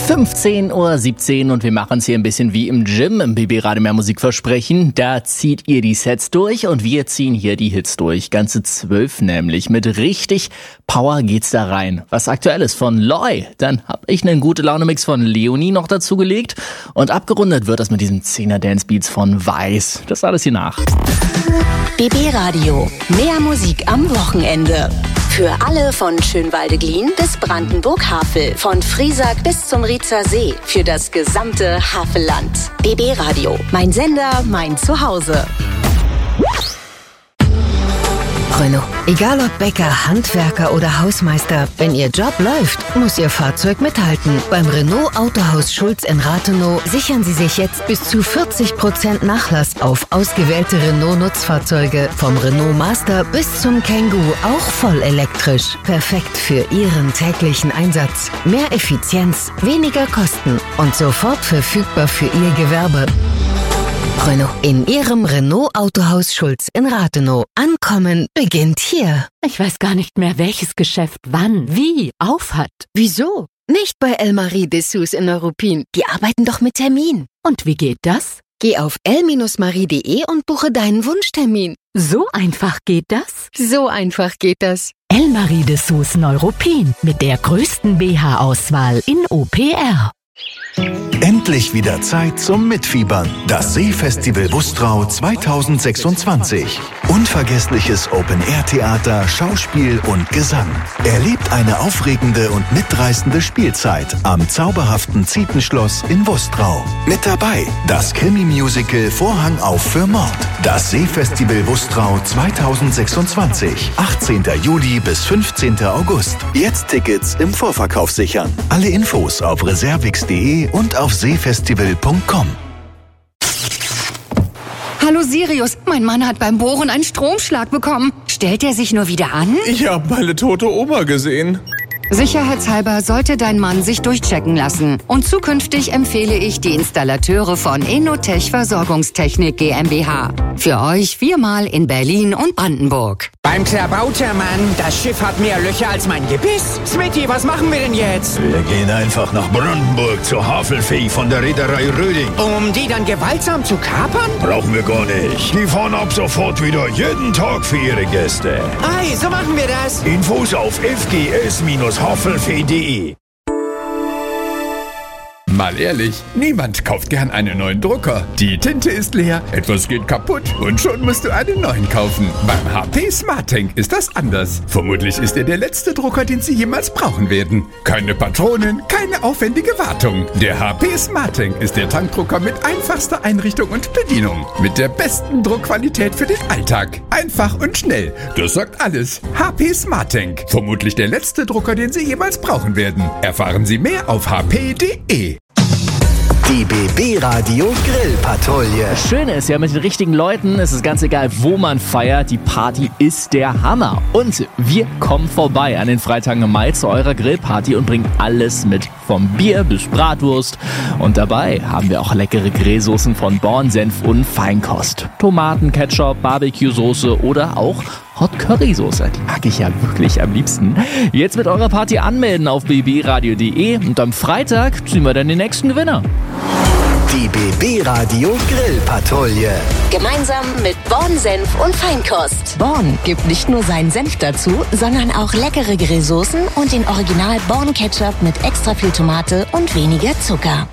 15:17 Uhr und wir machen es hier ein bisschen wie im Gym, im BB Radio Mehr Musik versprechen. Da zieht ihr die Sets durch und wir ziehen hier die Hits durch. Ganze 12 nämlich. Mit richtig Power geht's da rein. Was aktuell ist von Loy. Dann hab ich einen Gute-Laune-Mix von Leonie noch dazu gelegt. Und abgerundet wird das mit diesem 10er Dance-Beats von Weiß. Das alles hier nach. BB Radio. Mehr Musik am Wochenende. Für alle von Schönwalde-Glien bis Brandenburg-Havel, von Friesack bis zum Rietzer See, für das gesamte Havelland. BB Radio, mein Sender, mein Zuhause. Renault. Egal ob Bäcker, Handwerker oder Hausmeister, wenn Ihr Job läuft, muss Ihr Fahrzeug mithalten. Beim Renault Autohaus Schulz in Rathenow sichern Sie sich jetzt bis zu 40% Nachlass auf ausgewählte Renault-Nutzfahrzeuge. Vom Renault Master bis zum Kangoo, auch voll elektrisch. Perfekt für Ihren täglichen Einsatz. Mehr Effizienz, weniger Kosten und sofort verfügbar für Ihr Gewerbe. Renault. In Ihrem Renault Autohaus Schulz in Rathenow. Ankommen beginnt hier. Ich weiß gar nicht mehr, welches Geschäft wann, wie auf hat. Wieso? Nicht bei Elmarie Dessous in Neuruppin. Die arbeiten doch mit Termin. Und wie geht das? Geh auf el-marie.de und buche deinen Wunschtermin. So einfach geht das? So einfach geht das. Elmarie Dessous Neuruppin mit der größten BH-Auswahl in OPR. Endlich wieder Zeit zum Mitfiebern. Das Seefestival Wustrau 2026. Unvergessliches Open-Air-Theater, Schauspiel und Gesang. Erlebt eine aufregende und mitreißende Spielzeit am zauberhaften Zietenschloss in Wustrau. Mit dabei das Krimi-Musical Vorhang auf für Mord. Das Seefestival Wustrau 2026. 18. Juli bis 15. August. Jetzt Tickets im Vorverkauf sichern. Alle Infos auf reservix.de und auf seefestival.com. Hallo Sirius, mein Mann hat beim Bohren einen Stromschlag bekommen. Stellt er sich nur wieder an? Ich habe meine tote Oma gesehen. Sicherheitshalber sollte dein Mann sich durchchecken lassen. Und zukünftig empfehle ich die Installateure von Enotech Versorgungstechnik GmbH. Für euch 4-mal in Berlin und Brandenburg. Beim Klabautermann, das Schiff hat mehr Löcher als mein Gebiss. Smitty, was machen wir denn jetzt? Wir gehen einfach nach Brandenburg zur Havelfee von der Reederei Röding. Um die dann gewaltsam zu kapern? Brauchen wir gar nicht. Die fahren ab sofort wieder jeden Tag für ihre Gäste. Ei, so machen wir das. Infos auf fgs-havelfee.de. Mal ehrlich, niemand kauft gern einen neuen Drucker. Die Tinte ist leer, etwas geht kaputt und schon musst du einen neuen kaufen. Beim HP SmartTank ist das anders. Vermutlich ist er der letzte Drucker, den Sie jemals brauchen werden. Keine Patronen, keine aufwendige Wartung. Der HP SmartTank ist der Tankdrucker mit einfachster Einrichtung und Bedienung. Mit der besten Druckqualität für den Alltag. Einfach und schnell. Das sagt alles. HP SmartTank. Vermutlich der letzte Drucker, den Sie jemals brauchen werden. Erfahren Sie mehr auf hp.de. Die BB Radio Grillpatrouille. Das Schöne ist ja, mit den richtigen Leuten ist es ganz egal, wo man feiert. Die Party ist der Hammer. Und wir kommen vorbei an den Freitagen im Mai zu eurer Grillparty und bringen alles mit. Vom Bier bis Bratwurst. Und dabei haben wir auch leckere Grillsoßen von Born Senf und Feinkost. Tomaten, Ketchup, Barbecue-Soße oder auch Hot Curry Soße. Die mag ich ja wirklich am liebsten. Jetzt mit eurer Party anmelden auf bbradio.de und am Freitag ziehen wir dann den nächsten Gewinner. Die BB Radio Grillpatrouille. Gemeinsam mit Born Senf und Feinkost. Born gibt nicht nur seinen Senf dazu, sondern auch leckere Grillsoßen und den Original Born Ketchup mit extra viel Tomate und weniger Zucker.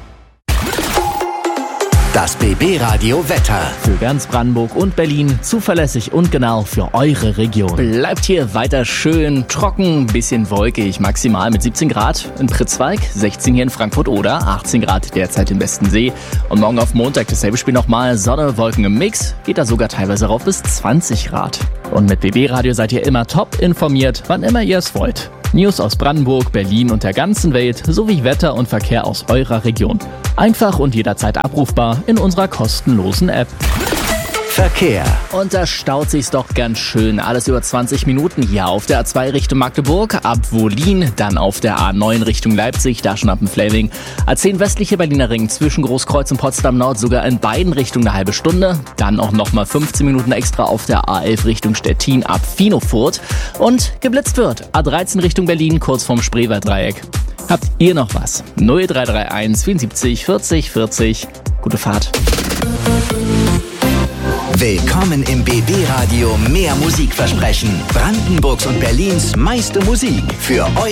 Das BB Radio Wetter. Für ganz Brandenburg und Berlin zuverlässig und genau für eure Region. Bleibt hier weiter schön trocken, bisschen wolkig, maximal mit 17 Grad in Pritzwalk, 16 hier in Frankfurt oder 18 Grad derzeit im Westensee. Und morgen auf Montag dasselbe Spiel nochmal, Sonne, Wolken im Mix, geht da sogar teilweise rauf bis 20 Grad. Und mit BB Radio seid ihr immer top informiert, wann immer ihr es wollt. News aus Brandenburg, Berlin und der ganzen Welt sowie Wetter und Verkehr aus eurer Region. Einfach und jederzeit abrufbar in unserer kostenlosen App. Verkehr. Und da staut sich's doch ganz schön. Alles über 20 Minuten hier auf der A2 Richtung Magdeburg, ab Wohlin, dann auf der A9 Richtung Leipzig, da schon ab dem Fleming. A10 westliche Berliner Ring zwischen Großkreuz und Potsdam Nord sogar in beiden Richtungen eine halbe Stunde. Dann auch nochmal 15 Minuten extra auf der A11 Richtung Stettin ab Finofurt. Und geblitzt wird A13 Richtung Berlin, kurz vorm Spreewalddreieck. Habt ihr noch was? 0331 74 40 40. Gute Fahrt. Willkommen im BB Radio Mehr Musikversprechen. Brandenburgs und Berlins meiste Musik für euch.